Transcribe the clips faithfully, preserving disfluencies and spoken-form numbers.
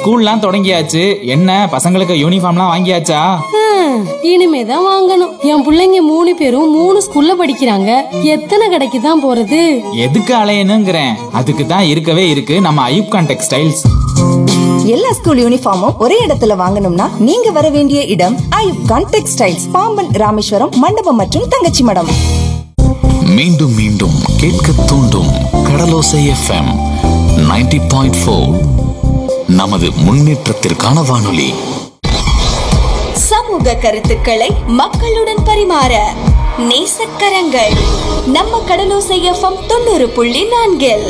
ஸ்கூல்லாம் தொடங்கியாச்சு. என்ன பசங்களுக்கு யூனிஃபார்ம்லாம் வாங்கியாச்சா? இனிமேதான் வாங்கணும். என் பிள்ளைங்க மூணு பேரும் மூணு ஸ்கூல்ல படிக்கிறாங்க. எத்தனை கடைக்கு தான் போறது? எதுக்கு அலையணுங்கிறேன். அதுக்கு தான் இருக்கவே இருக்கு நம்ம ஐயூப் கான் டெக்ஸ்டைல்ஸ். எல்லா ஸ்கூல் யூனிஃபார்மும் ஒரே இடத்துல வாங்கணும்னா நீங்க வர வேண்டிய இடம் ஐயூப் கான் டெக்ஸ்டைல்ஸ், பாம்பன், ராமேஸ்வரம், மண்டபம் மற்றும் தங்கச்சி மடம். மீண்டும் மீண்டும் கேட்க தூண்டும் கடலோசை எஃப்எம் நைன்டி பாயிண்ட் ஃபோர். நமது முன்னேற்றத்திற்கான வானொலி. சமூக கருத்துக்களை மக்களுடன் பரிமாற நேசக்கரங்கள் நம்ம கடலோசை எஃப்எம் தொண்ணூறு புள்ளி நான்கில்.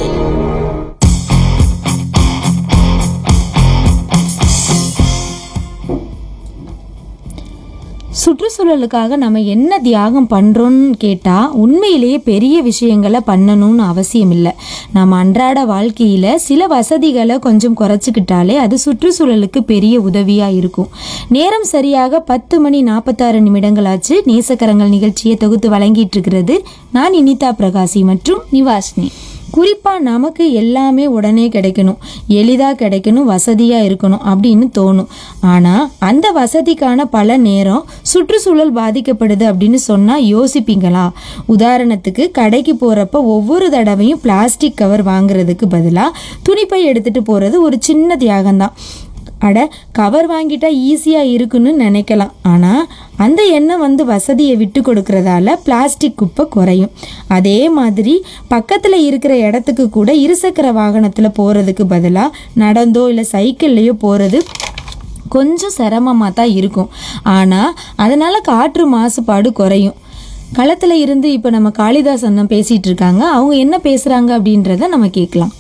சுற்றுச்சூழலுக்காக நம்ம என்ன தியாகம் பண்ணுறோன்னு கேட்டால் உண்மையிலேயே பெரிய விஷயங்களை பண்ணணும்னு அவசியம் இல்லை. நம்ம அன்றாட வாழ்க்கையில் சில வசதிகளை கொஞ்சம் குறைச்சிக்கிட்டாலே அது சுற்றுச்சூழலுக்கு பெரிய உதவியாக இருக்கும். நேரம் சரியாக பத்து மணி நாற்பத்தாறு நிமிடங்களாச்சு. நேசக்கரங்கள் நிகழ்ச்சியை தொகுத்து வழங்கிட்டு இருக்கிறது நான் இனிதா பிரகாசி மற்றும் நிவாஷினி. குறிப்பாக நமக்கு எல்லாமே உடனே கிடைக்கணும், எளிதாக கிடைக்கணும், வசதியாக இருக்கணும் அப்படின்னு தோணும். ஆனால் அந்த வசதிக்கான பல நேரம் சுற்றுச்சூழல் பாதிக்கப்படுது அப்படின்னு சொன்னால் யோசிப்பீங்களா? உதாரணத்துக்கு கடைக்கு போகிறப்ப ஒவ்வொரு தடவையும் பிளாஸ்டிக் கவர் வாங்குறதுக்கு பதிலாக துணிப்பை எடுத்துகிட்டு போகிறது ஒரு சின்ன தியாகம்தான். அட, கவர் வாங்கிட்டா ஈஸியாக இருக்குன்னு நினைக்கலாம். ஆனால் அந்த எண்ணம் வந்து வசதியை விட்டு கொடுக்கறதால பிளாஸ்டிக் குப்பை குறையும். அதே மாதிரி பக்கத்தில் இருக்கிற இடத்துக்கு கூட இருசக்கர வாகனத்தில் போகிறதுக்கு பதிலாக நடந்தோ இல்லை சைக்கிள்லேயோ போகிறது கொஞ்சம் சிரமமாக தான் இருக்கும். ஆனால் அதனால் காற்று மாசுபாடு குறையும். களத்தில் இருந்து இப்போ நம்ம காளிதாஸ் அண்ணன் பேசிகிட்டு இருக்காங்க. அவங்க என்ன பேசுகிறாங்க அப்படின்றத நம்ம கேட்கலாம்.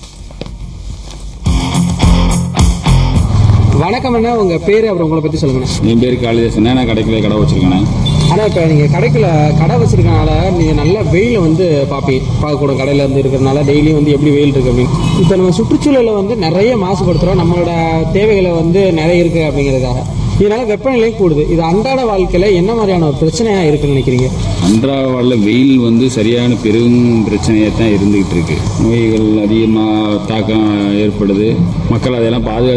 வணக்கம் அண்ணா, உங்க பேரு அப்புறம் உங்களை பத்தி சொல்லுங்க. என் பேரு காளிதாசன். நான் கடைக்குள்ள கடை வச்சிருக்கேன். ஆனா இப்ப நீங்க கடைக்குள்ள கடை வச்சிருக்கனால நீங்க நல்ல வெயில வந்து பாப்பீங்க, பார்க்கக்கூடும். கடையில இருந்து இருக்கிறதுனால டெய்லியும் வந்து எப்படி வெயில் இருக்கு அப்படின்னு. இப்ப நம்ம சுற்றுச்சூழலை வந்து நிறைய மாசுபடுத்துறோம், நம்மளோட தேவைகளை வந்து நிறைய இருக்கு அப்படிங்கிறதுக்காக. இதனால வெப்பநிலை கூடுது. இது அன்றாட வாழ்க்கையில என்ன மாதிரியான ஒரு பிரச்சனையா இருக்குன்னு நினைக்கிறீங்க? அன்றாட வாழ்ல வெயில் வந்து சரியான பெரும் பிரச்சனையா தான் இருந்துகிட்டு இருக்கு. நோய்கள் அதிகமாக தாக்கம் ஏற்படுது. மக்கள் அதெல்லாம் பாதுகாத்து